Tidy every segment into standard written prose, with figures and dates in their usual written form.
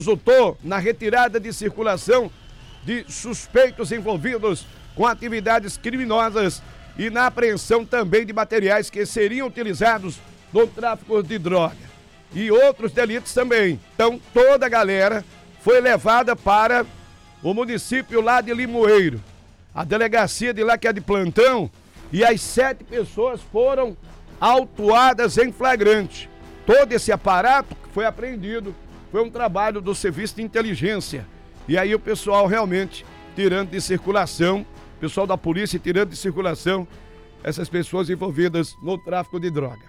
resultou na retirada de circulação de suspeitos envolvidos com atividades criminosas e na apreensão também de materiais que seriam utilizados no tráfico de droga e outros delitos também. Então toda a galera foi levada para o município lá de Limoeiro, a delegacia de lá que é de plantão, e as 7 pessoas foram autuadas em flagrante. Todo esse aparato que foi apreendido foi um trabalho do serviço de inteligência. E aí o pessoal realmente tirando de circulação, o pessoal da polícia tirando de circulação essas pessoas envolvidas no tráfico de droga.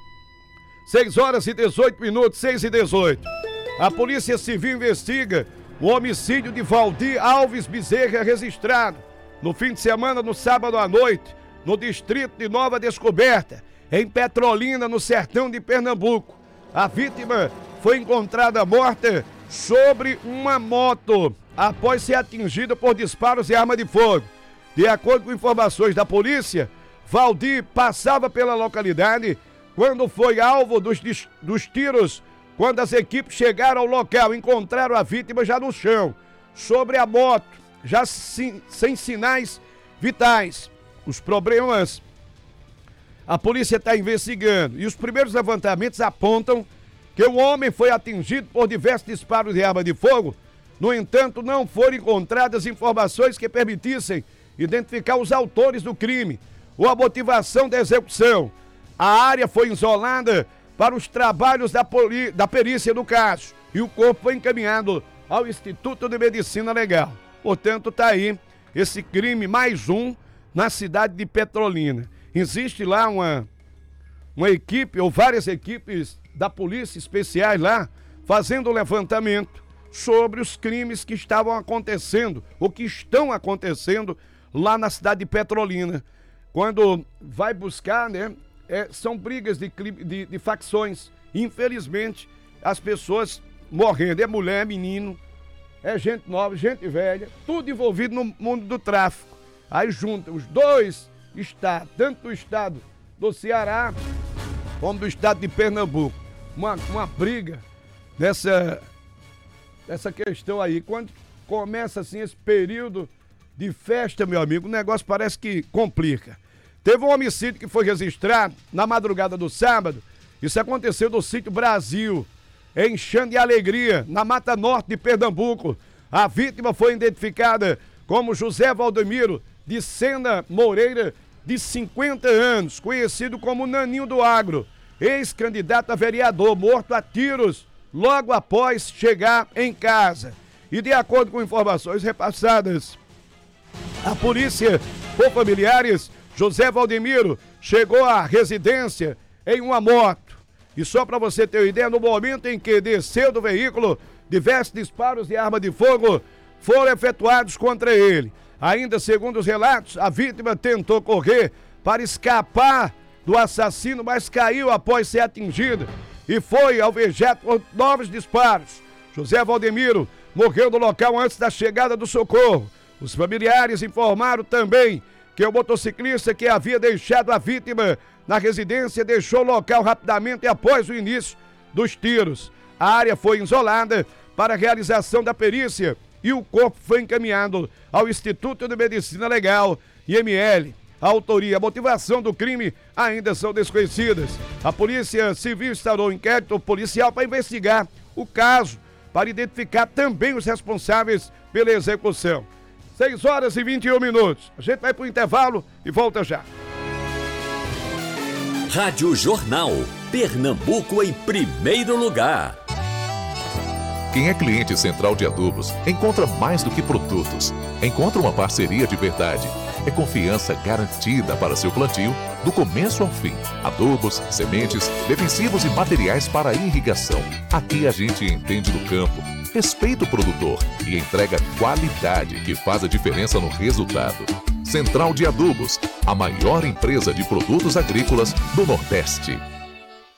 6h18, 6h18. A Polícia Civil investiga o homicídio de Valdir Alves Bezerra registrado no fim de semana, no sábado à noite, no distrito de Nova Descoberta, em Petrolina, no sertão de Pernambuco. A vítima foi encontrada morta sobre uma moto após ser atingida por disparos de arma de fogo. De acordo com informações da polícia, Valdir passava pela localidade quando foi alvo dos tiros. Quando as equipes chegaram ao local, encontraram a vítima já no chão, sobre a moto, já sem sinais vitais. Os problemas a polícia está investigando e os primeiros levantamentos apontam que o homem foi atingido por diversos disparos de arma de fogo. No entanto, não foram encontradas informações que permitissem identificar os autores do crime ou a motivação da execução. A área foi isolada para os trabalhos da perícia do caso e o corpo foi encaminhado ao Instituto de Medicina Legal. Portanto, está aí esse crime, mais um, na cidade de Petrolina. Existe lá uma equipe, ou várias equipes da polícia especiais lá, fazendo o levantamento sobre os crimes que estavam acontecendo, ou que estão acontecendo lá na cidade de Petrolina. Quando vai buscar, né, são brigas de facções. Infelizmente, as pessoas morrendo, é mulher, é menino, é gente nova, gente velha, tudo envolvido no mundo do tráfico. Aí junta os dois estados, tanto do estado do Ceará como do estado de Pernambuco. Uma briga nessa questão aí. Quando começa assim esse período de festa, meu amigo, o negócio parece que complica. Teve um homicídio que foi registrado na madrugada do sábado. Isso aconteceu no sítio Brasil, em Xande Alegria, na Mata Norte de Pernambuco. A vítima foi identificada como José Valdemiro de Sena Moreira, de 50 anos, conhecido como Naninho do Agro, ex-candidato a vereador, morto a tiros logo após chegar em casa. E de acordo com informações repassadas à polícia por familiares, José Valdemiro chegou à residência em uma moto. E só para você ter uma ideia, no momento em que desceu do veículo, diversos disparos de arma de fogo foram efetuados contra ele. Ainda segundo os relatos, a vítima tentou correr para escapar do assassino, mas caiu após ser atingida e foi alvejado por novos disparos. José Valdemiro morreu no local antes da chegada do socorro. Os familiares informaram também que o motociclista que havia deixado a vítima na residência deixou o local rapidamente após o início dos tiros. A área foi isolada para a realização da perícia e o corpo foi encaminhado ao Instituto de Medicina Legal, IML. A autoria e a motivação do crime ainda são desconhecidas. A Polícia Civil instaurou um inquérito policial para investigar o caso, para identificar também os responsáveis pela execução. 6h21. A gente vai para o intervalo e volta já. Rádio Jornal. Pernambuco em primeiro lugar. Quem é cliente Central de Adubos encontra mais do que produtos. Encontra uma parceria de verdade. É confiança garantida para seu plantio, do começo ao fim. Adubos, sementes, defensivos e materiais para irrigação. Aqui a gente entende do campo, respeita o produtor e entrega qualidade que faz a diferença no resultado. Central de Adubos, a maior empresa de produtos agrícolas do Nordeste.